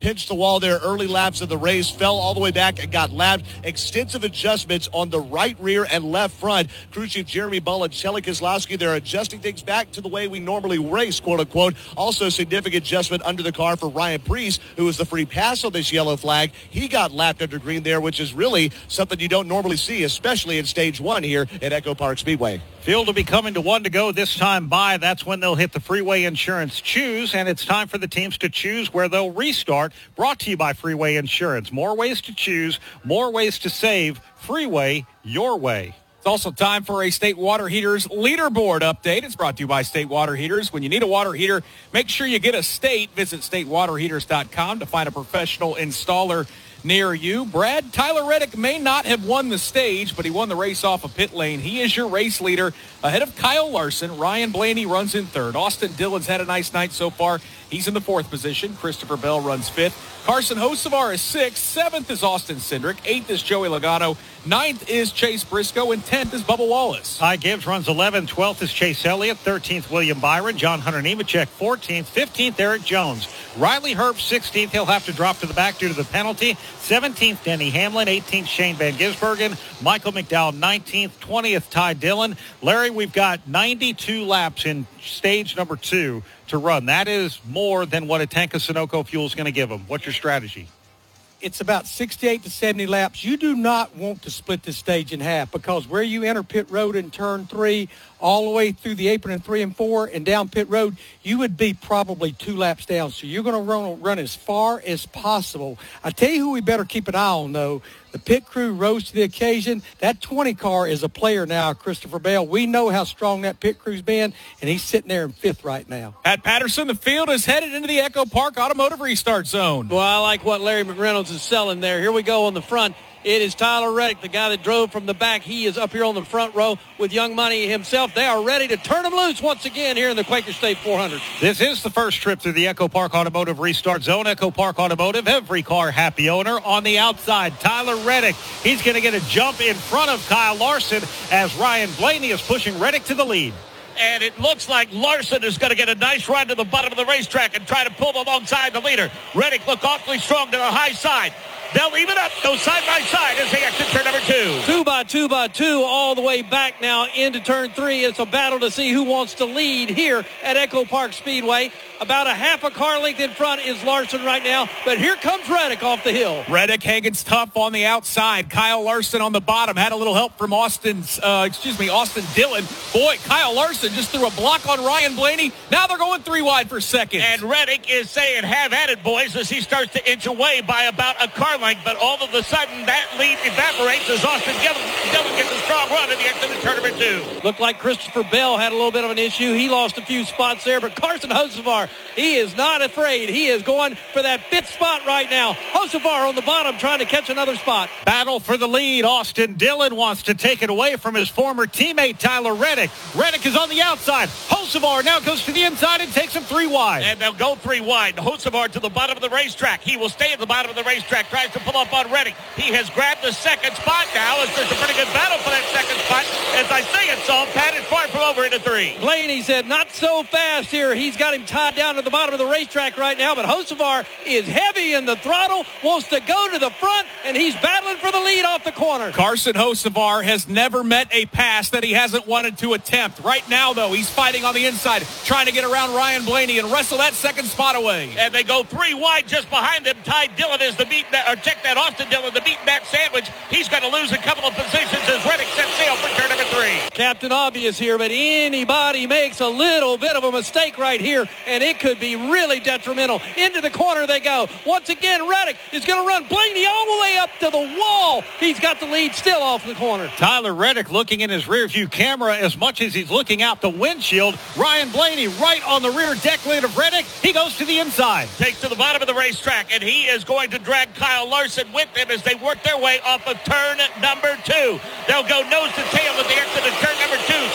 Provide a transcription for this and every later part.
pinched the wall there early laps of the race, fell all the way back and got lapped. Extensive adjustments on the right rear and left front. Crew chief Jeremy Bull and Shelly Kozlowski, they're adjusting things back to the way we normally race, quote unquote. Also, significant adjustment under the car for Ryan Preece, who was the free pass on this yellow flag. He got lapped under green there, which is really something you don't normally see, especially in stage one here at Echo Park Speedway. Field will be coming to 1 to go this time by. That's when they'll hit the Freeway Insurance Choose, and it's time for the teams to choose where they'll restart. Brought to you by Freeway Insurance. More ways to choose, more ways to save. Freeway, your way. It's also time for a State Water Heaters leaderboard update. It's brought to you by State Water Heaters. When you need a water heater, make sure you get a State. Visit statewaterheaters.com to find a professional installer near you. Brad, Tyler Reddick may not have won the stage, but he won the race off of pit lane. He is your race leader ahead of Kyle Larson. Ryan Blaney runs in third. Austin Dillon's had a nice night so far. He's in the fourth position. Christopher Bell runs fifth. Carson Hocevar is sixth. Seventh is Austin Cindric. Eighth is Joey Logano. Ninth is Chase Briscoe. And 10th is Bubba Wallace. Ty Gibbs runs 11th. 12th is Chase Elliott. 13th, William Byron. John Hunter Nemechek, 14th. 15th, Eric Jones. Riley Herb, 16th. He'll have to drop to the back due to the penalty. 17th, Denny Hamlin. 18th, Shane Van Gisbergen. Michael McDowell, 19th. 20th, Ty Dillon. Larry, we've got 92 laps in stage number 2 to run. That is more than what a tank of Sunoco fuel is going to give them. What's your strategy? It's about 68 to 70 laps. You do not want to split this stage in half, because where you enter pit road in turn 3, all the way through the apron in 3 and 4 and down pit road, you would be probably 2 laps down. So you're going to run as far as possible. I tell you who we better keep an eye on, though. The pit crew rose to the occasion. That 20 car is a player now, Christopher Bell. We know how strong that pit crew's been, and he's sitting there in 5th right now. At Patterson, the field is headed into the Echo Park Automotive Restart Zone. Well, I like what Larry McReynolds is selling there. Here we go on the front. It is Tyler Reddick, the guy that drove from the back. He is up here on the front row with Young Money himself. They are ready to turn him loose once again here in the Quaker State 400. This is the first trip through the Echo Park Automotive Restart Zone. Echo Park Automotive, every car happy owner. On the outside, Tyler Reddick. He's going to get a jump in front of Kyle Larson as Ryan Blaney is pushing Reddick to the lead. And it looks like Larson is going to get a nice run to the bottom of the racetrack and try to pull alongside the leader. Reddick look awfully strong to the high side. They'll even up, go side by side as they exit turn number 2. 2 by 2 by 2 all the way back now into turn 3. It's a battle to see who wants to lead here at Echo Park Speedway. About a half a car length in front is Larson right now, but here comes Reddick off the hill. Reddick hanging tough on the outside. Kyle Larson on the bottom. Had a little help from Austin Dillon. Boy, Kyle Larson just threw a block on Ryan Blaney. Now they're going 3 wide for second. And Reddick is saying, have at it, boys, as he starts to inch away by about a car length. But all of a sudden, that lead evaporates as Austin Dillon gets a strong run at the exit of turn number 2. Looked like Christopher Bell had a little bit of an issue. He lost a few spots there, but Carson Hocevar, he is not afraid. He is going for that 5th spot right now. Hocevar on the bottom trying to catch another spot. Battle for the lead. Austin Dillon wants to take it away from his former teammate, Tyler Reddick. Reddick is on the outside. Hocevar now goes to the inside and takes him 3 wide. And they'll go 3 wide. Hocevar to the bottom of the racetrack. He will stay at the bottom of the racetrack. Tries to pull up on Reddick. He has grabbed the second spot now as there's a pretty good battle for that second spot. As I say it, so Pat is far from over into 3. Blaney said not so fast here. He's got him tied down to the bottom of the racetrack right now, but Hocevar is heavy in the throttle, wants to go to the front, and he's battling for the lead off the corner. Carson Hocevar has never met a pass that he hasn't wanted to attempt. Right now, though, he's fighting on the inside, trying to get around Ryan Blaney and wrestle that second spot away. And they go 3 wide just behind them. Ty Dillon is the Austin Dillon, the beaten back sandwich. He's going to lose a couple of positions as Reddick sets sail for turn number 3. Captain Obvious here, but anybody makes a little bit of a mistake right here, and it could be really detrimental. Into the corner they go. Once again, Reddick is going to run Blaney all the way up to the wall. He's got the lead still off the corner. Tyler Reddick looking in his rearview camera as much as he's looking out the windshield. Ryan Blaney right on the rear deck lid of Reddick. He goes to the inside. Takes to the bottom of the racetrack, and he is going to drag Kyle Larson with him as they work their way off of turn number 2. They'll go nose to tail at the exit of turn number 2.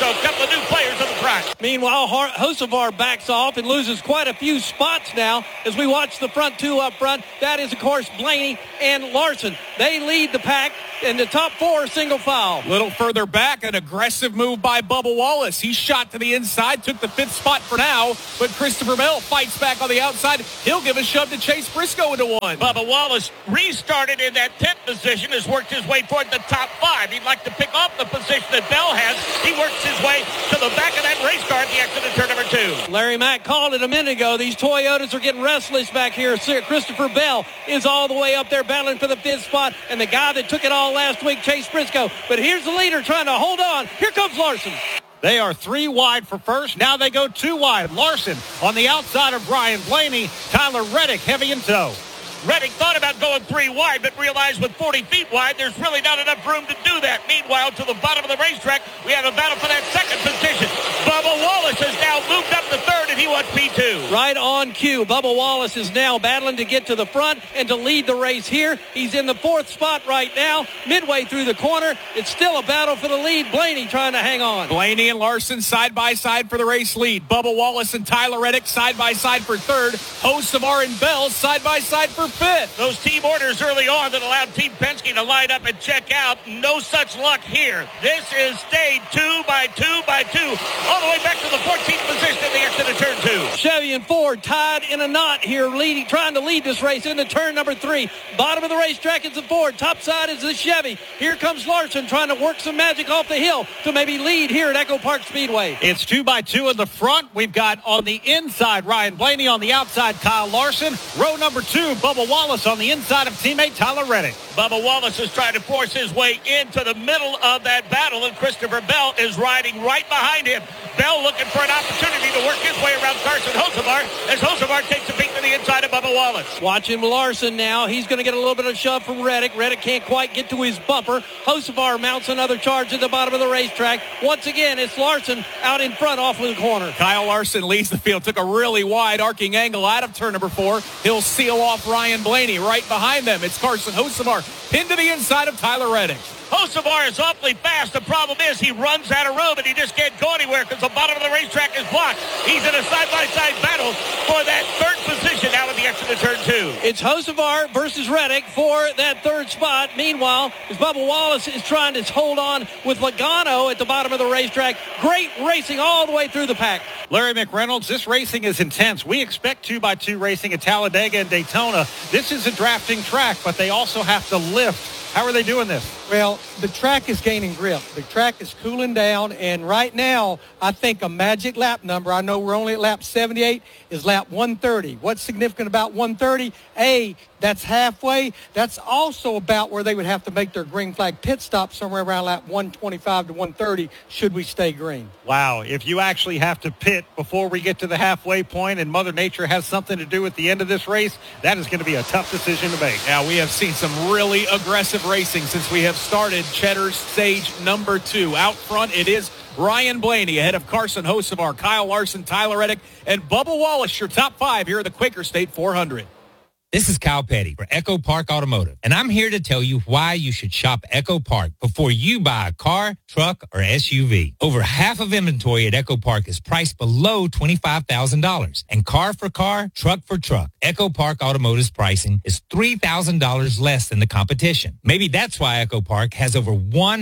So a couple of new players on the front. Meanwhile, Hocevar backs off and loses quite a few spots now as we watch the front two up front. That is, of course, Blaney and Larson. They lead the pack in the top four single file. A little further back, an aggressive move by Bubba Wallace. He shot to the inside, took the fifth spot for now, but Christopher Bell fights back on the outside. He'll give a shove to Chase Briscoe into one. Bubba Wallace restarted in that 10th position, has worked his way toward the top 5. He'd like to pick off the position that Bell has. He works his way to the back of that race car at the exit of turn number 2. Larry Mack called it a minute ago. These Toyotas are getting restless back here. Christopher Bell is all the way up there battling for the 5th spot, and the guy that took it all last week, Chase Briscoe. But here's the leader trying to hold on. Here comes Larson. They are 3 wide for first. Now they go 2 wide. Larson on the outside of Brian Blaney. Tyler Reddick heavy in tow. Reddick thought about going 3 wide, but realized with 40 feet wide, there's really not enough room to do that. Meanwhile, to the bottom of the racetrack, we have a battle for that second position. Bubba Wallace has now moved up to 3rd, and he wants P2. Right on cue. Bubba Wallace is now battling to get to the front and to lead the race here. He's in the 4th spot right now, midway through the corner. It's still a battle for the lead. Blaney trying to hang on. Blaney and Larson side by side for the race lead. Bubba Wallace and Tyler Reddick side by side for 3rd. Hocevar and Bell side by side for 5th. Those team orders early on that allowed Team Penske to line up and check out. No such luck here. This is stayed 2 by 2 by 2, all the way back to the 14th position at the exit of turn 2. Chevy and Ford tied in a knot here, trying to lead this race into turn number 3. Bottom of the racetrack is the Ford. Top side is the Chevy. Here comes Larson trying to work some magic off the hill to maybe lead here at Echo Park Speedway. It's 2 by 2 in the front. We've got on the inside Ryan Blaney, on the outside Kyle Larson. Row number 2, Bubba Wallace on the inside of teammate Tyler Reddick. Bubba Wallace is trying to force his way into the middle of that battle, and Christopher Bell is riding right behind him. Bell looking for an opportunity to work his way around Carson Hocevar as Hocevar takes a beat to the inside of Bubba Wallace. Watching Larson now. He's going to get a little bit of shove from Reddick. Reddick can't quite get to his bumper. Hocevar mounts another charge at the bottom of the racetrack. Once again, it's Larson out in front off of the corner. Kyle Larson leads the field. Took a really wide arcing angle out of turn number 4. He'll seal off Ryan Blaney. Right behind them, it's Carson Hocevar pinned to the inside of Tyler Reddick. Hocevar is awfully fast. The problem is he runs out of room and he just can't go anywhere because the bottom of the racetrack is blocked. He's in a side-by-side battle for that 3rd position now at the exit of turn 2. It's Hocevar versus Reddick for that 3rd spot. Meanwhile, as Bubba Wallace is trying to hold on with Logano at the bottom of the racetrack. Great racing all the way through the pack. Larry McReynolds, this racing is intense. We expect 2x2 racing at Talladega and Daytona. This is a drafting track, but they also have to lift. How are they doing this? Well, the track is gaining grip. The track is cooling down, and right now, I think a magic lap number, I know we're only at lap 78, is lap 130. What's significant about 130? A, that's halfway. That's also about where they would have to make their green flag pit stop somewhere around lap 125 to 130 should we stay green. Wow, if you actually have to pit before we get to the halfway point and Mother Nature has something to do at the end of this race, that is going to be a tough decision to make. Now, we have seen some really aggressive racing since we have started Cheddar's stage number 2. Out front, it is Ryan Blaney ahead of Carson Hocevar, Kyle Larson, Tyler Reddick, and Bubba Wallace, your top 5 here at the Quaker State 400. This is Kyle Petty for Echo Park Automotive, and I'm here to tell you why you should shop Echo Park before you buy a car, truck, or SUV. Over half of inventory at Echo Park is priced below $25,000, and car for car, truck for truck. Echo Park Automotive's pricing is $3,000 less than the competition. Maybe that's why Echo Park has over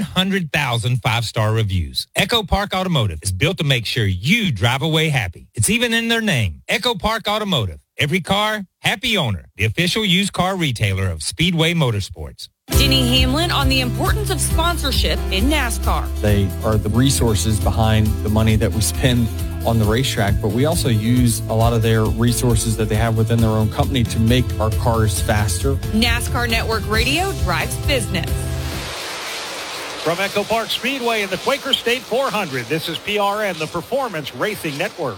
100,000 five-star reviews. Echo Park Automotive is built to make sure you drive away happy. It's even in their name, Echo Park Automotive. Every car, happy owner. The official used car retailer of Speedway Motorsports. Denny Hamlin on the importance of sponsorship in NASCAR. They are the resources behind the money that we spend on the racetrack, but we also use a lot of their resources that they have within their own company to make our cars faster. NASCAR Network Radio drives business. From Echo Park Speedway in the Quaker State 400, this is PRN, the Performance Racing Network.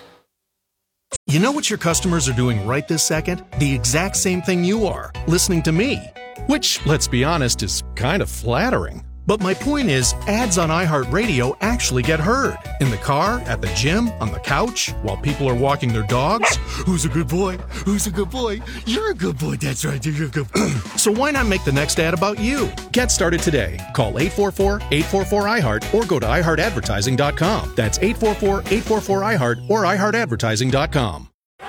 You know what your customers are doing right this second? The exact same thing you are, listening to me. Which, let's be honest, is kind of flattering. But my point is, ads on iHeartRadio actually get heard. In the car, at the gym, on the couch, while people are walking their dogs. Who's a good boy? Who's a good boy? You're a good boy. That's right. You're a good boy. So why not make the next ad about you? Get started today. Call 844-844-iHeart or go to iHeartAdvertising.com. That's 844-844-iHeart or iHeartAdvertising.com.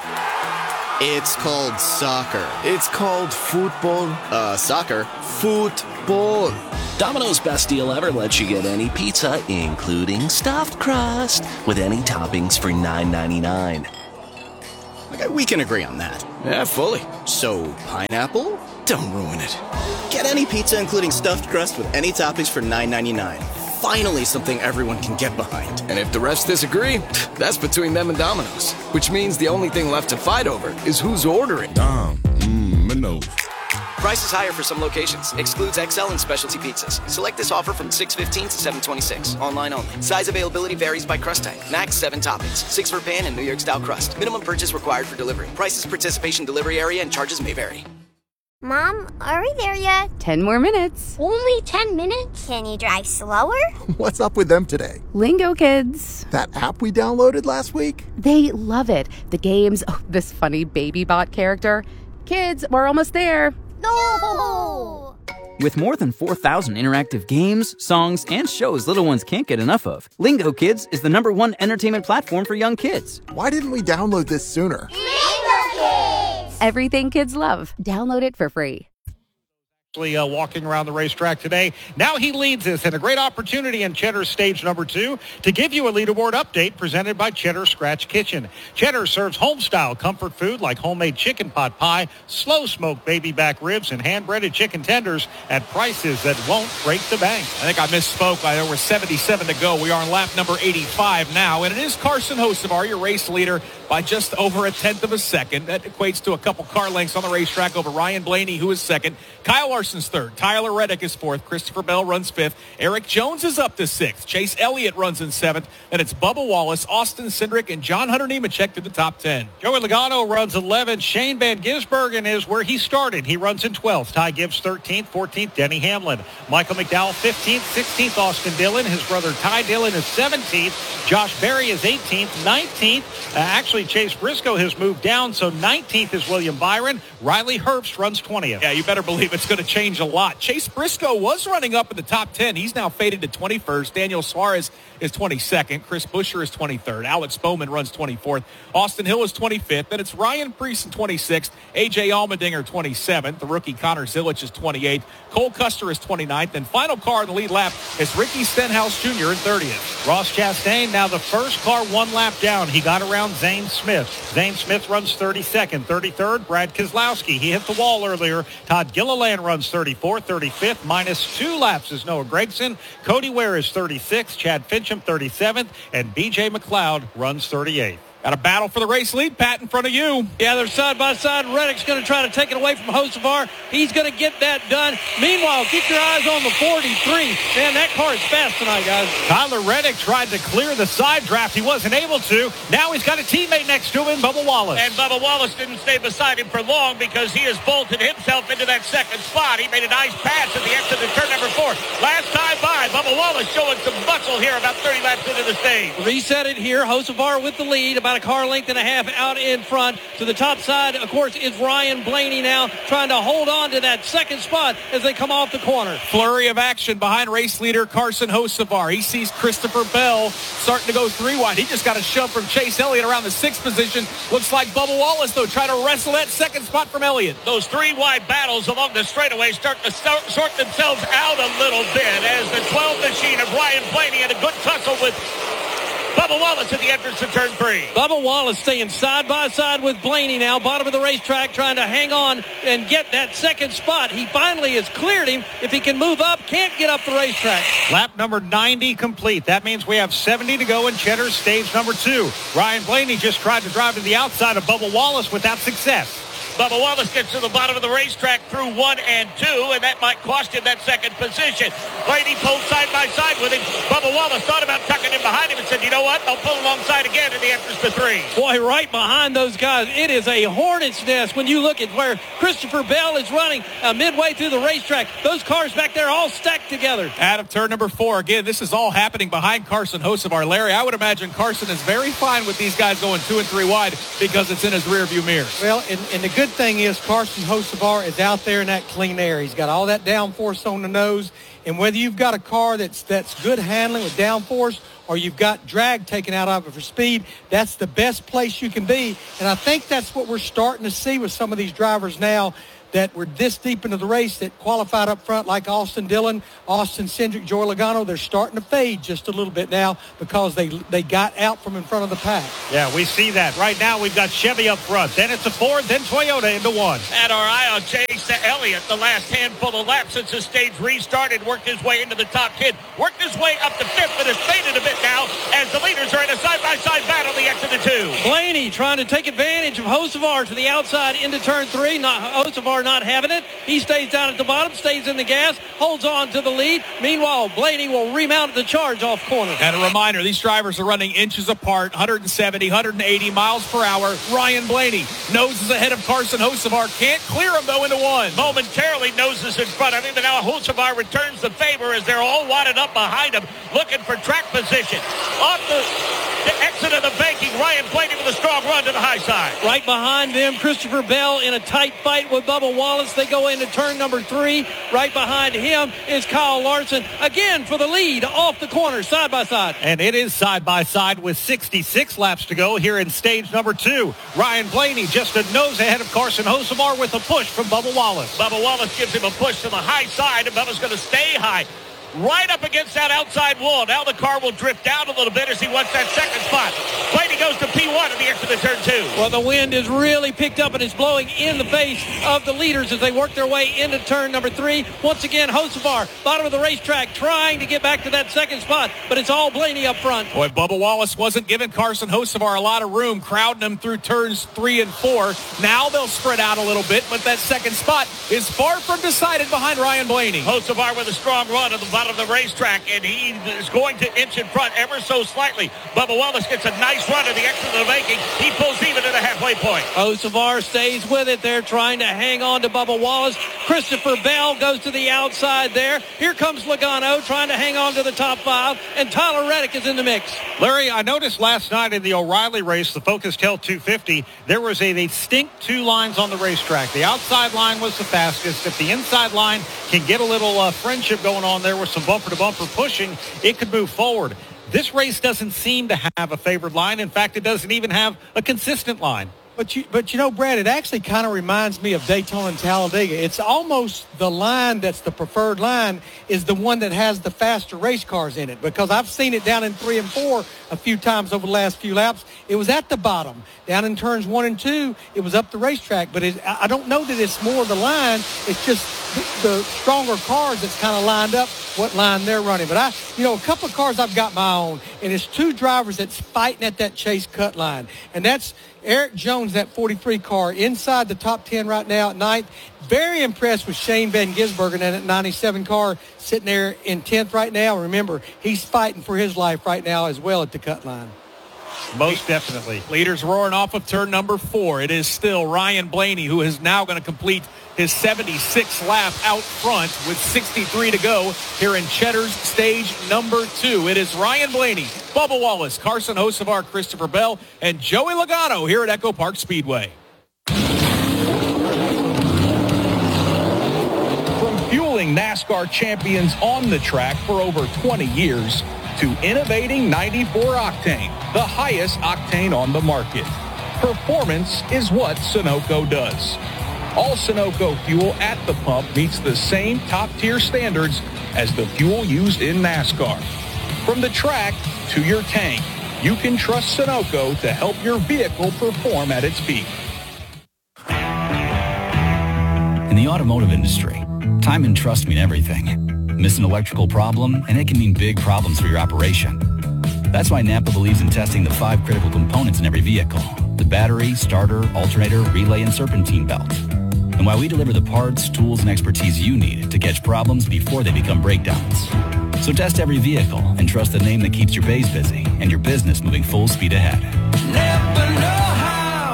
It's called soccer. It's called football. Soccer. Football. Domino's best deal ever lets you get any pizza, including stuffed crust, with any toppings for $9.99. Okay, we can agree on that. Yeah, fully. So, pineapple? Don't ruin it. Get any pizza, including stuffed crust, with any toppings for $9.99. Finally, something everyone can get behind. And if the refs disagree, that's between them and Domino's. Which means the only thing left to fight over is who's ordering. Domino's. Prices higher for some locations. Excludes XL and specialty pizzas. Select this offer from 6/15 to 7/26. Online only. Size availability varies by crust type. Max 7 toppings. 6 for pan and New York style crust. Minimum purchase required for delivery. Prices, participation, delivery area, and charges may vary. Mom, are we there yet? 10 more minutes. Only 10 minutes? Can you drive slower? What's up with them today? Lingo Kids. That app we downloaded last week? They love it. The games, this funny baby bot character. Kids, we're almost there. No! With more than 4,000 interactive games, songs, and shows little ones can't get enough of, Lingo Kids is the #1 entertainment platform for young kids. Why didn't we download this sooner? Lingo Kids! Everything kids love. Download it for free. Walking around the racetrack today. Now he leads us in a great opportunity in Cheddar's stage number 2 to give you a leaderboard update presented by Cheddar Scratch Kitchen. Cheddar serves home-style comfort food like homemade chicken pot pie, slow-smoked baby back ribs, and hand-breaded chicken tenders at prices that won't break the bank. I think I misspoke. There were 77 to go. We are on lap number 85 now, and it is Carson Hocevar, your race leader, by just over a tenth of a second. That equates to a couple car lengths on the racetrack over Ryan Blaney, who is second. Kyle Larson's third. Tyler Reddick is fourth. Christopher Bell runs fifth. Eric Jones is up to sixth. Chase Elliott runs in seventh. Then it's Bubba Wallace, Austin Cindric, and John Hunter Nemechek to the top 10. Joey Logano runs 11th. Shane Van Gisbergen is where he started. He runs in 12th. Ty Gibbs 13th. 14th, Denny Hamlin. Michael McDowell 15th. 16th, Austin Dillon. His brother Ty Dillon is 17th. Josh Berry is 18th. 19th, actually Chase Briscoe has moved down, so 19th is William Byron. Riley Herbst runs 20th. Yeah, you better believe it's going to change a lot. Chase Briscoe was running up in the top 10. He's now faded to 21st. Daniel Suarez is 22nd. Chris Buescher is 23rd. Alex Bowman runs 24th. Austin Hill is 25th. Then it's Ryan Preece 26th. A.J. Allmendinger 27th. The rookie Connor Zilich is 28th. Cole Custer is 29th. And final car in the lead lap is Ricky Stenhouse Jr. in 30th. Ross Chastain, now the first car one lap down. He got around Zane Smith. Zane Smith runs 32nd. 33rd, Brad Keselowski. He hit the wall earlier. Todd Gilliland runs 34th. 35th, minus 2 laps is Noah Gragson. Cody Ware is 36th. Chad Fincham 37th. And B.J. McLeod runs 38th. Got a battle for the race lead, Pat, in front of you. Yeah, they're side by side. Reddick's going to try to take it away from Hocevar. He's going to get that done. Meanwhile, keep your eyes on the 43. Man, that car is fast tonight, guys. Tyler Reddick tried to clear the side draft. He wasn't able to. Now he's got a teammate next to him, Bubba Wallace. And Bubba Wallace didn't stay beside him for long because he has bolted himself into that second spot. He made a nice pass at the exit of turn number 4. Last time by, Bubba Wallace showing some muscle here about 30 laps into the stage. Reset it here. Hocevar with the lead, about a car length and a half out in front. To the top side, of course, is Ryan Blaney now trying to hold on to that second spot as they come off the corner. Flurry of action behind race leader Carson Hocevar. He sees Christopher Bell starting to go 3 wide. He just got a shove from Chase Elliott around the 6th position. Looks like Bubba Wallace, though, trying to wrestle that second spot from Elliott. Those 3 wide battles along the straightaway start to sort themselves out a little bit as the 12 machine of Ryan Blaney had a good tussle with Bubba Wallace at the entrance to turn 3. Bubba Wallace staying side by side with Blaney now, bottom of the racetrack, trying to hang on and get that second spot. He finally has cleared him. If he can move up, can't get up the racetrack. Lap number 90 complete. That means we have 70 to go in Cheddar's stage number 2. Ryan Blaney just tried to drive to the outside of Bubba Wallace without success. Bubba Wallace gets to the bottom of the racetrack through 1 and 2, and that might cost him that second position. Blaney pulled side by side with him. Bubba Wallace thought about tucking him behind him and said, you know what, I'll pull alongside again, and he enters the 3. Boy, right behind those guys, it is a hornet's nest when you look at where Christopher Bell is running midway through the racetrack. Those cars back there all stacked together. Out of turn number 4. Again, this is all happening behind Carson Hocevar. Larry, I would imagine Carson is very fine with these guys going 2 and 3 wide because it's in his rearview mirrors. Well, and the good thing is Carson Hocevar is out there in that clean air. He's got all that downforce on the nose. And whether you've got a car that's good handling with downforce or you've got drag taken out of it for speed, that's the best place you can be. And I think that's what we're starting to see with some of these drivers now that were this deep into the race that qualified up front, like Austin Dillon, Austin Cindric, Joey Logano. They're starting to fade just a little bit now because they got out from in front of the pack. Yeah, we see that. Right now we've got Chevy up front. Then it's a Ford, then Toyota into 1. Had our eye on Chase Elliott the last handful of laps since the stage restarted, worked his way into the top 10, worked his way up to 5th, but has faded a bit now as the leaders are in a side-by-side battle the exit of 2. Blaney trying to take advantage of Hocevar to the outside into turn 3. Hocevar not having it. He stays down at the bottom, stays in the gas, holds on to the lead. Meanwhile, Blaney will remount the charge off corner. And a reminder, these drivers are running inches apart, 170, 180 miles per hour. Ryan Blaney noses ahead of Carson Hocevar. Can't clear him, though, into 1. Momentarily noses in front of him, but now Hocevar returns the favor as they're all wadded up behind him, looking for track position. Off the exit of the banking, Ryan Blaney with a strong run to the high side. Right behind them, Christopher Bell in a tight fight with Bubba Wallace. They go into turn number 3. Right behind him is Kyle Larson, again for the lead off the corner, side by side. And it is side by side with 66 laps to go here in stage number 2. Ryan Blaney just a nose ahead of Carson Hocevar with a push from Bubba Wallace. Bubba Wallace gives him a push to the high side, and Bubba's going to stay high. Right up against that outside wall. Now the car will drift down a little bit as he wants that second spot. Blaney goes to P1 at the exit of turn 2. Well, the wind is really picked up and is blowing in the face of the leaders as they work their way into turn number 3. Once again, Hocevar, bottom of the racetrack, trying to get back to that second spot, but it's all Blaney up front. Boy, Bubba Wallace wasn't giving Carson Hocevar a lot of room, crowding him through turns 3 and 4. Now they'll spread out a little bit, but that second spot is far from decided behind Ryan Blaney. Hocevar with a strong run at the bottom of the racetrack, and he is going to inch in front ever so slightly. Bubba Wallace gets a nice run at the exit of the banking. He pulls even to the halfway point. Hocevar stays with it. They're trying to hang on to Bubba Wallace. Christopher Bell goes to the outside there. Here comes Logano trying to hang on to the top 5, and Tyler Reddick is in the mix. Larry, I noticed last night in the O'Reilly race, the Focus Tail 250, there was a distinct 2 lines on the racetrack. The outside line was the fastest. If the inside line can get a little friendship going on there with some bumper-to-bumper pushing, it could move forward. This race doesn't seem to have a favored line. In fact, it doesn't even have a consistent line. But you know, Brad, it actually kind of reminds me of Daytona and Talladega. It's almost the line that's the preferred line is the one that has the faster race cars in it, because I've seen it down in 3 and 4 a few times over the last few laps. It was at the bottom. Down in turns 1 and 2, it was up the racetrack. But I don't know that it's more the line. It's just the stronger cars that's kind of lined up what line they're running. But a couple of cars I've got my own, and it's 2 drivers that's fighting at that chase cut line. And that's Eric Jones, that 43 car, inside the top 10 right now at 9th. Very impressed with Shane Van Gisbergen and that 97 car sitting there in 10th right now. Remember, he's fighting for his life right now as well at the cut line. Most definitely. Leaders roaring off of turn number 4. It is still Ryan Blaney, who is now going to complete his 76th lap out front with 63 to go here in Cheddar's stage number 2. It is Ryan Blaney, Bubba Wallace, Carson Hocevar, Christopher Bell, and Joey Logano here at Echo Park Speedway. From fueling NASCAR champions on the track for over 20 years to innovating 94 octane, the highest octane on the market. Performance is what Sunoco does. All Sunoco fuel at the pump meets the same top-tier standards as the fuel used in NASCAR. From the track to your tank, you can trust Sunoco to help your vehicle perform at its peak. In the automotive industry, time and trust mean everything. Miss an electrical problem, and it can mean big problems for your operation. That's why Napa believes in testing the 5 critical components in every vehicle: the battery, starter, alternator, relay, and serpentine belt. And while we deliver the parts, tools, and expertise you need to catch problems before they become breakdowns. So test every vehicle and trust the name that keeps your bays busy and your business moving full speed ahead. Never know how.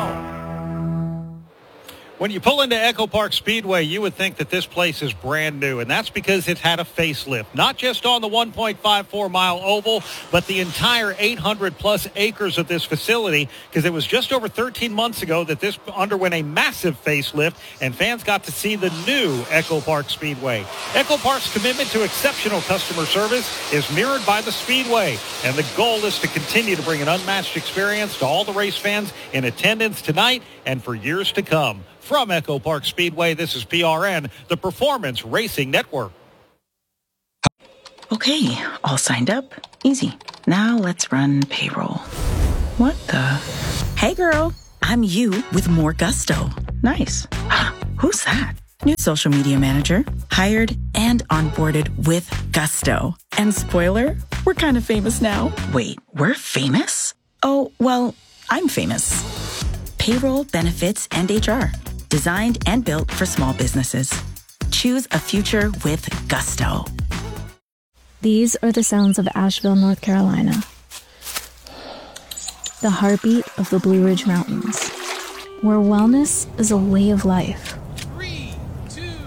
When you pull into Echo Park Speedway, you would think that this place is brand new, and that's because it's had a facelift, not just on the 1.54-mile oval, but the entire 800-plus acres of this facility, because it was just over 13 months ago that this underwent a massive facelift, and fans got to see the new Echo Park Speedway. Echo Park's commitment to exceptional customer service is mirrored by the Speedway, and the goal is to continue to bring an unmatched experience to all the race fans in attendance tonight and for years to come. From Echo Park Speedway, this is PRN, the Performance Racing Network. Okay, all signed up. Easy. Now let's run payroll. What the? Hey girl, I'm you with more gusto. Nice. Who's that? New social media manager, hired and onboarded with gusto. And spoiler, we're kind of famous now. Wait, we're famous? Oh, well, I'm famous. Payroll, benefits, and HR. Designed and built for small businesses. Choose a future with gusto. These are the sounds of Asheville, North Carolina. The heartbeat of the Blue Ridge Mountains, where wellness is a way of life. 3, 2, 1.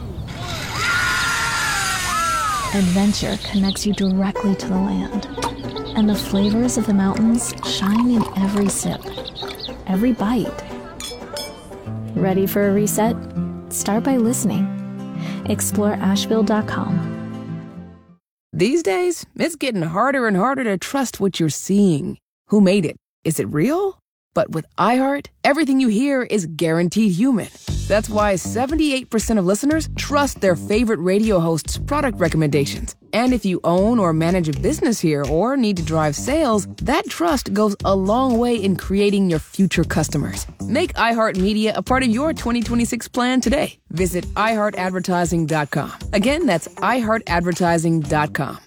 Adventure connects you directly to the land, and the flavors of the mountains shine in every sip, every bite. Ready for a reset? Start by listening. Explore Asheville.com. These days, it's getting harder and harder to trust what you're seeing. Who made it? Is it real? But with iHeart, everything you hear is guaranteed human. That's why 78% of listeners trust their favorite radio hosts' product recommendations. And if you own or manage a business here or need to drive sales, that trust goes a long way in creating your future customers. Make iHeartMedia a part of your 2026 plan today. Visit iHeartAdvertising.com. Again, that's iHeartAdvertising.com.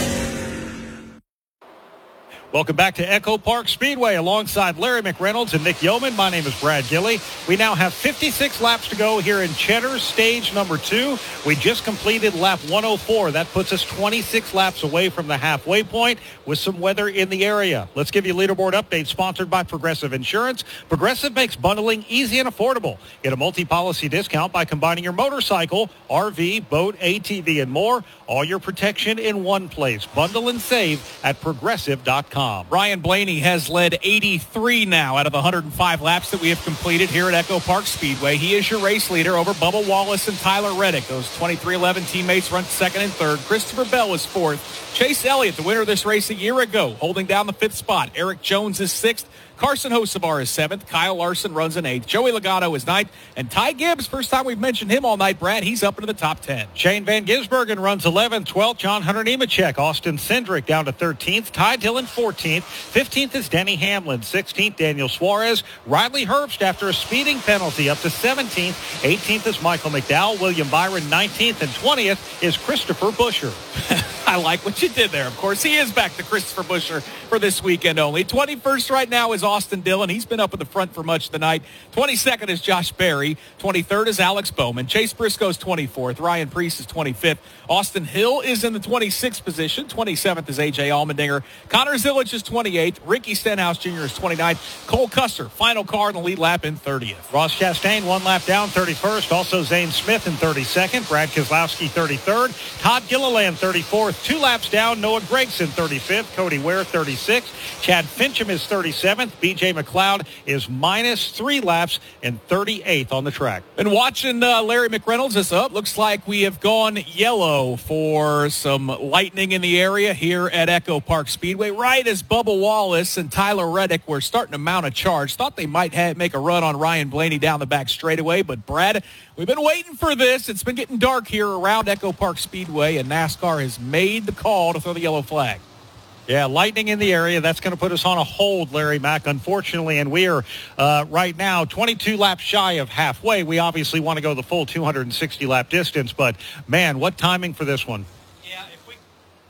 Welcome back to Echo Park Speedway alongside Larry McReynolds and Nick Yeoman. My name is Brad Gilley. We now have 56 laps to go here in Cheddar's stage number 2. We just completed lap 104. That puts us 26 laps away from the halfway point with some weather in the area. Let's give you a leaderboard update sponsored by Progressive Insurance. Progressive makes bundling easy and affordable. Get a multi-policy discount by combining your motorcycle, RV, boat, ATV, and more. All your protection in one place. Bundle and save at Progressive.com. Ryan Blaney has led 83 now out of the 105 laps that we have completed here at Echo Park Speedway. He is your race leader over Bubba Wallace and Tyler Reddick. Those 2311 teammates run second and third. Christopher Bell is fourth. Chase Elliott, the winner of this race a year ago, holding down the fifth spot. Eric Jones is sixth. Carson Hocevar is seventh. Kyle Larson runs in eighth. Joey Logano is ninth. And Ty Gibbs, first time we've mentioned him all night, Brad, he's up into the top 10. Shane Van Gisbergen runs 11th. 12th, John Hunter Nemechek. Austin Cindric down to 13th. Ty Dillon 14th. 15th is Denny Hamlin. 16th, Daniel Suarez. Riley Herbst after a speeding penalty up to 17th. 18th is Michael McDowell. William Byron 19th. And 20th is Christopher Buescher. I like what you did there. Of course, he is back to Christopher Buescher for this weekend only. 21st right now is Austin Dillon. He's been up in the front for much of the night. 22nd is Josh Berry. 23rd is Alex Bowman. Chase Briscoe's 24th. Ryan Preece is 25th. Austin Hill is in the 26th position. 27th is A.J. Allmendinger. Connor Zillage is 28th. Ricky Stenhouse Jr. is 29th. Cole Custer, final car in the lead lap in 30th. Ross Chastain, one lap down, 31st. Also Zane Smith in 32nd. Brad Keselowski, 33rd. Todd Gilliland, 34th. 2 laps down, Noah Gragson, 35th. Cody Ware, 36th. Chad Fincham is 37th. B.J. McLeod is minus 3 laps and 38th on the track. And watching Larry McReynolds this up, looks like we have gone yellow for some lightning in the area here at Echo Park Speedway. Right as Bubba Wallace and Tyler Reddick were starting to mount a charge. Thought they might make a run on Ryan Blaney down the back straightaway, but Brad, we've been waiting for this. It's been getting dark here around Echo Park Speedway, and NASCAR has made the call to throw the yellow flag. Yeah, lightning in the area. That's going to put us on a hold, Larry Mack, unfortunately. And we are right now 22 laps shy of halfway. We obviously want to go the full 260-lap distance. But, man, what timing for this one.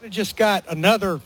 just got another,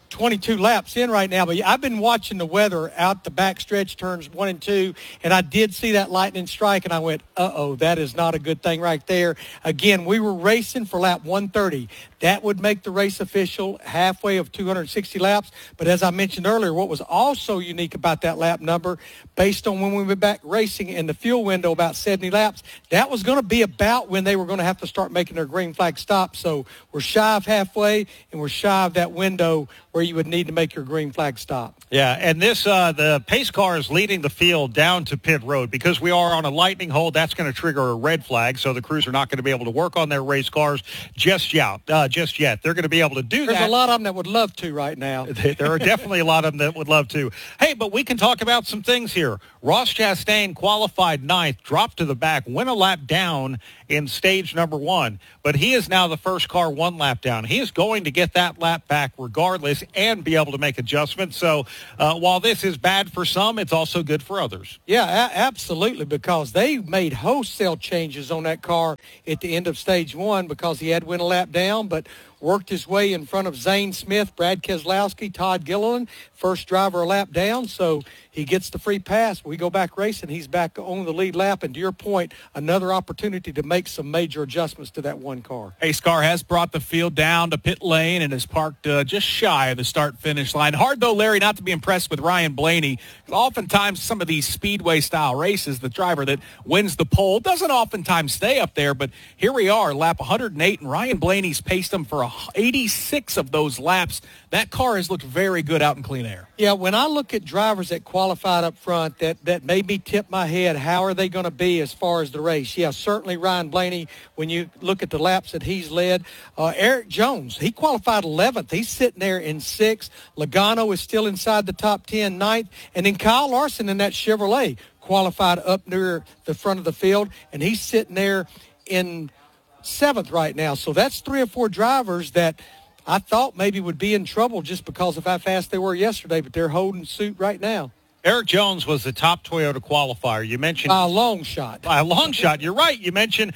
22 laps in right now. But I've been watching the weather out the back stretch, turns 1 and 2, and I did see that lightning strike, and I went, uh-oh, that is not a good thing right there. Again, we were racing for lap 130. That would make the race official halfway of 260 laps. But as I mentioned earlier, what was also unique about that lap number, based on when we were back racing in the fuel window about 70 laps, that was going to be about when they were going to have to start making their green flag stop. So we're shy of halfway, and we're shy of that window where you would need to make your green flag stop. Yeah, and this the pace car is leading the field down to pit road. Because we are on a lightning hold, that's going to trigger a red flag, so the crews are not going to be able to work on their race cars just yet. They're going to be able to do that. There's a lot of them that would love to right now. There are definitely a lot of them that would love to. Hey, but we can talk about some things here. Ross Chastain qualified 9th, dropped to the back, went a lap down in stage number 1, but he is now the first car 1 lap down. He is going to get that lap back regardless and be able to make adjustments. So while this is bad for some, it's also good for others. Yeah, absolutely, because they made wholesale changes on that car at the end of stage 1 because he had went a lap down, but worked his way in front of Zane Smith, Brad Keselowski, Todd Gilliland, first driver a lap down, so he gets the free pass. We go back racing, he's back on the lead lap, and to your point, another opportunity to make some major adjustments to that one car. Pace car has brought the field down to pit lane and is parked just shy of the start-finish line. Hard, though, Larry, not to be impressed with Ryan Blaney. Oftentimes, some of these speedway-style races, the driver that wins the pole doesn't oftentimes stay up there, but here we are, lap 108, and Ryan Blaney's paced them for 86 of those laps. That car has looked very good out in clean air. Yeah, when I look at drivers that qualified up front, that made me tip my head. How are they going to be as far as the race? Yeah, certainly Ryan Blaney, when you look at the laps that he's led. Eric Jones, he qualified 11th. He's sitting there in 6th. Logano is still inside the top 10, 9th. And then Kyle Larson in that Chevrolet qualified up near the front of the field, and he's sitting there in 7th right now. So that's 3 or 4 drivers that I thought maybe would be in trouble just because of how fast they were yesterday, but they're holding suit right now. Eric Jones was the top Toyota qualifier. You mentioned by a long shot. By a long shot. You're right. You mentioned,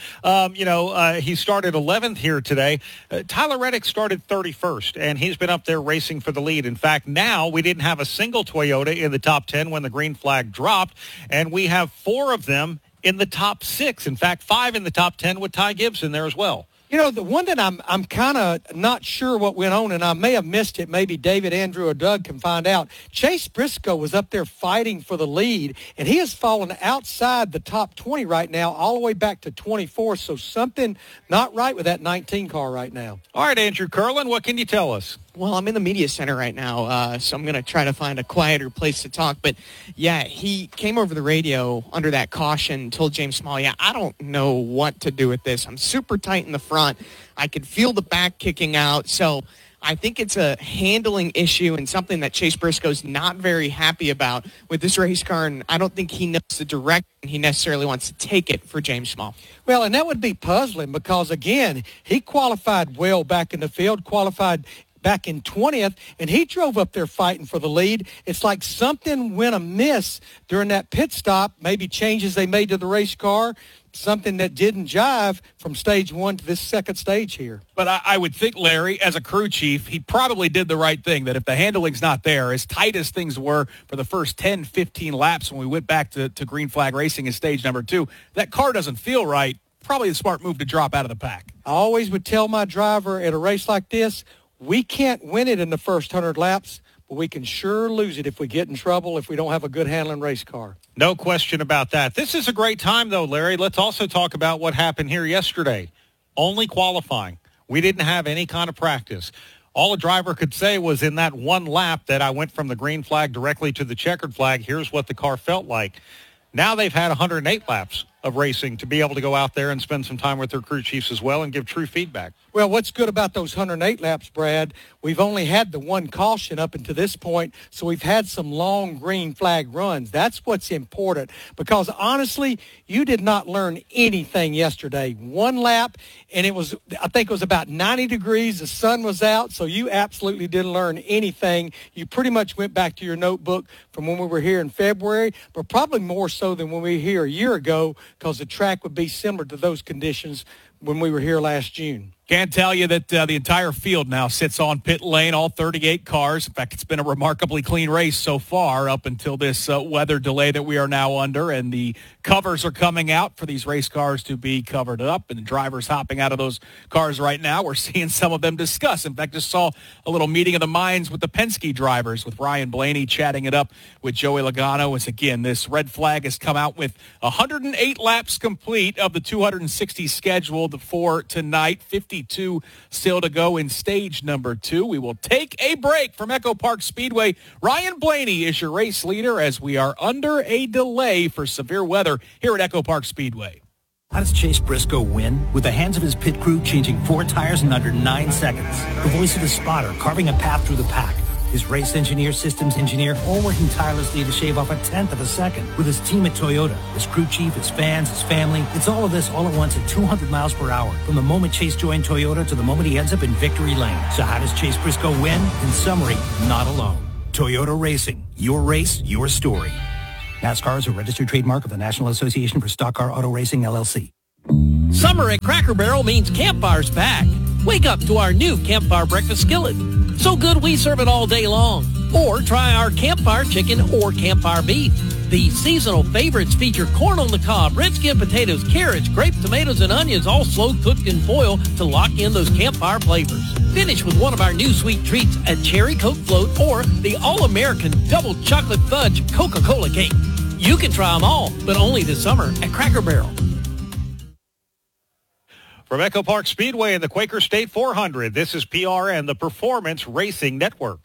he started 11th here today. Tyler Reddick started 31st, and he's been up there racing for the lead. In fact, now we didn't have a single Toyota in the top 10 when the green flag dropped, and we have 4 of them in the top 6. In fact, 5 in the top 10 with Ty Gibbs in there as well. You know, the one that I'm kind of not sure what went on, and I may have missed it. Maybe David, Andrew, or Doug can find out. Chase Briscoe was up there fighting for the lead, and he has fallen outside the top 20 right now, all the way back to 24. So something not right with that 19 car right now. All right, Andrew Curlin, what can you tell us? Well, I'm in the media center right now, so I'm going to try to find a quieter place to talk. But, yeah, he came over the radio under that caution, told James Small, I don't know what to do with this. I'm super tight in the front. I could feel the back kicking out. So I think it's a handling issue and something that Chase Briscoe's not very happy about with this race car, and I don't think he knows the direction he necessarily wants to take it for James Small. Well, and that would be puzzling because, again, he qualified well back in the field, qualified back in 20th, and he drove up there fighting for the lead. It's like something went amiss during that pit stop, maybe changes they made to the race car, something that didn't jive from stage 1 to this second stage here. But I would think, Larry, as a crew chief, he probably did the right thing, that if the handling's not there, as tight as things were for the first 10, 15 laps when we went back to green flag racing in stage number 2, that car doesn't feel right. Probably a smart move to drop out of the pack. I always would tell my driver at a race like this, we can't win it in the first 100 laps, but we can sure lose it if we get in trouble, if we don't have a good handling race car. No question about that. This is a great time, though, Larry. Let's also talk about what happened here yesterday. Only qualifying. We didn't have any kind of practice. All a driver could say was in that one lap that I went from the green flag directly to the checkered flag, here's what the car felt like. Now they've had 108 laps of racing to be able to go out there and spend some time with their crew chiefs as well and give true feedback. Well, what's good about those 108 laps, Brad, we've only had the one caution up until this point, so we've had some long green flag runs. That's what's important because, honestly, you did not learn anything yesterday. One lap, and I think it was about 90 degrees. The sun was out, so you absolutely didn't learn anything. You pretty much went back to your notebook from when we were here in February, but probably more so than when we were here a year ago because the track would be similar to those conditions when we were here last June. Can't tell you that the entire field now sits on pit lane, all 38 cars. In fact, it's been a remarkably clean race so far up until this weather delay that we are now under, and the covers are coming out for these race cars to be covered up, and the drivers hopping out of those cars right now. We're seeing some of them discuss. In fact, just saw a little meeting of the minds with the Penske drivers, with Ryan Blaney chatting it up with Joey Logano. As again, this red flag has come out with 108 laps complete of the 260 scheduled for tonight. 52 still to go in stage number 2. We will take a break from Echo Park Speedway. Ryan Blaney is your race leader as we are under a delay for severe weather here at Echo Park Speedway. How does Chase Briscoe win? With the hands of his pit crew changing 4 tires in under 9 seconds. The voice of his spotter carving a path through the pack. His race engineer, systems engineer, all working tirelessly to shave off 1/10 of a second. With his team at Toyota, his crew chief, his fans, his family. It's all of this all at once at 200 miles per hour. From the moment Chase joined Toyota to the moment he ends up in victory lane. So how does Chase Briscoe win? In summary, not alone. Toyota Racing. Your race, your story. NASCAR is a registered trademark of the National Association for Stock Car Auto Racing, LLC. Summer at Cracker Barrel means Campfire's back. Wake up to our new Campfire breakfast skillet. So good we serve it all day long. Or try our Campfire chicken or Campfire beef. These seasonal favorites feature corn on the cob, red skin potatoes, carrots, grape tomatoes, and onions, all slow cooked in foil to lock in those Campfire flavors. Finish with one of our new sweet treats, a cherry Coke float or the all-American double chocolate fudge Coca-Cola cake. You can try them all, but only this summer at Cracker Barrel. From Echo Park Speedway and the Quaker State 400, this is PRN, the Performance Racing Network.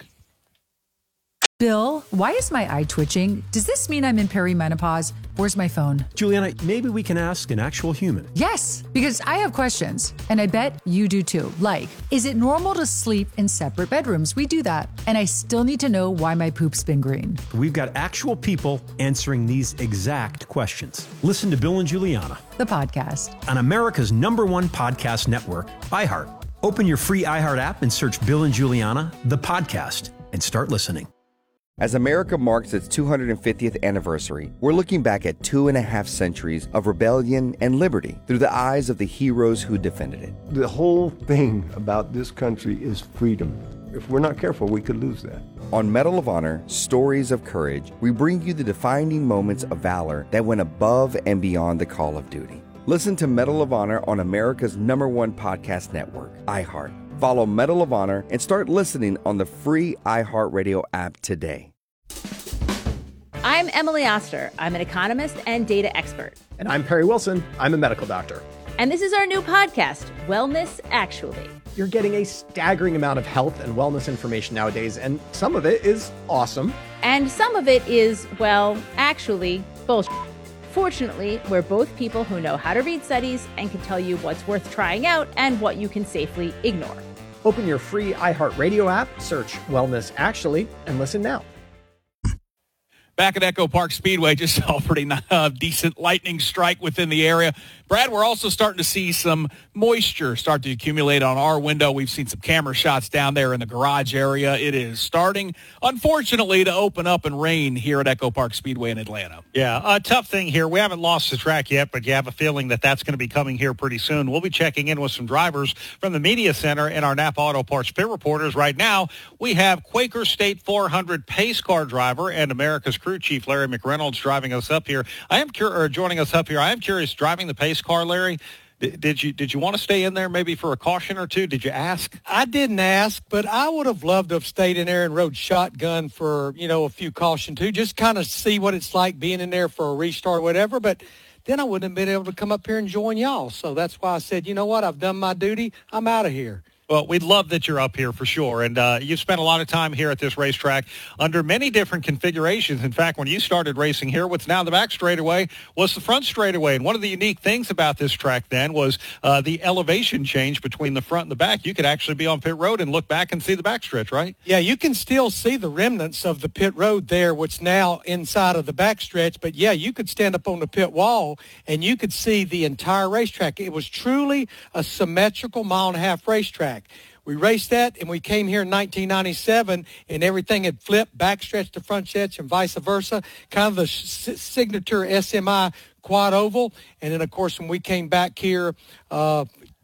Bill, why is my eye twitching? Does this mean I'm in perimenopause? Where's my phone? Juliana, maybe we can ask an actual human. Yes, because I have questions, and I bet you do too. Like, is it normal to sleep in separate bedrooms? We do that. And I still need to know why my poop's been green. We've got actual people answering these exact questions. Listen to Bill and Juliana, the podcast, on America's #1 podcast network, iHeart. Open your free iHeart app and search Bill and Juliana, the podcast, and start listening. As America marks its 250th anniversary, we're looking back at 2.5 centuries of rebellion and liberty through the eyes of the heroes who defended it. The whole thing about this country is freedom. If we're not careful, we could lose that. On Medal of Honor, Stories of Courage, we bring you the defining moments of valor that went above and beyond the call of duty. Listen to Medal of Honor on America's #1 podcast network, iHeart. Follow Medal of Honor and start listening on the free iHeartRadio app today. I'm Emily Oster. I'm an economist and data expert. And I'm Perry Wilson. I'm a medical doctor. And this is our new podcast, Wellness Actually. You're getting a staggering amount of health and wellness information nowadays, and some of it is awesome. And some of it is, well, actually, bullshit. Fortunately, we're both people who know how to read studies and can tell you what's worth trying out and what you can safely ignore. Open your free iHeartRadio app, search Wellness Actually, and listen now. Back at Echo Park Speedway, just saw a pretty decent lightning strike within the area. Brad, we're also starting to see some moisture start to accumulate on our window. We've seen some camera shots down there in the garage area. It is starting, unfortunately, to open up and rain here at Echo Park Speedway in Atlanta. Yeah, a tough thing here. We haven't lost the track yet, but you have a feeling that that's going to be coming here pretty soon. We'll be checking in with some drivers from the media center and our Napa Auto Parts pit reporters. Right now, we have Quaker State 400 pace car driver and America's crew chief Larry McReynolds joining us up here. I am curious, driving the pace car, Larry. Did you want to stay in there maybe for a caution or two? Did you ask? I didn't ask, but I would have loved to have stayed in there and rode shotgun for, a few caution too, just kind of see what it's like being in there for a restart or whatever. But then I wouldn't have been able to come up here and join y'all. So that's why I said, you know what, I've done my duty. I'm out of here. Well, we'd love that you're up here for sure. And you've spent a lot of time here at this racetrack under many different configurations. In fact, when you started racing here, what's now the back straightaway was the front straightaway. And one of the unique things about this track then was the elevation change between the front and the back. You could actually be on pit road and look back and see the backstretch, right? Yeah, you can still see the remnants of the pit road there, what's now inside of the backstretch. But, yeah, you could stand up on the pit wall and you could see the entire racetrack. It was truly a symmetrical mile-and-a-half racetrack. We raced that, and we came here in 1997, and everything had flipped, backstretch to front stretch, and vice versa, kind of the signature SMI quad oval. And then, of course, when we came back here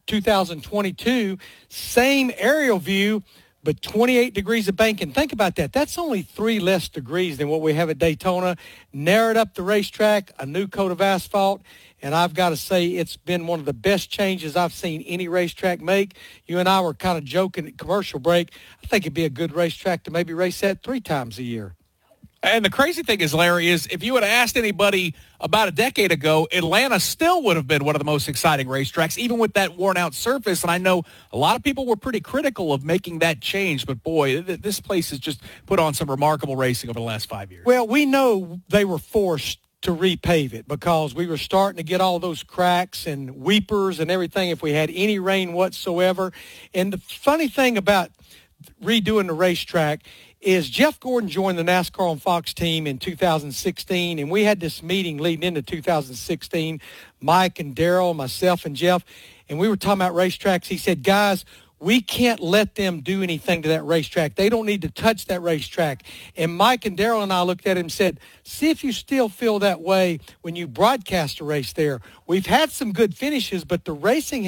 2022, same aerial view, but 28 degrees of banking. Think about that. That's only 3 less degrees than what we have at Daytona. Narrowed up the racetrack, a new coat of asphalt, and I've got to say it's been one of the best changes I've seen any racetrack make. You and I were kind of joking at commercial break. I think it'd be a good racetrack to maybe race at 3 times a year. And the crazy thing is, Larry, is if you had asked anybody about a decade ago, Atlanta still would have been one of the most exciting racetracks, even with that worn-out surface. And I know a lot of people were pretty critical of making that change. But, boy, this place has just put on some remarkable racing over the last 5 years. Well, we know they were forced to repave it because we were starting to get all those cracks and weepers and everything if we had any rain whatsoever. And the funny thing about redoing the racetrack is Jeff Gordon joined the NASCAR on Fox team in 2016, and we had this meeting leading into 2016, Mike and Daryl, myself and Jeff, and we were talking about racetracks. He said, guys, we can't let them do anything to that racetrack. They don't need to touch that racetrack. And Mike and Daryl and I looked at him and said, see if you still feel that way when you broadcast a race there. We've had some good finishes, but the racing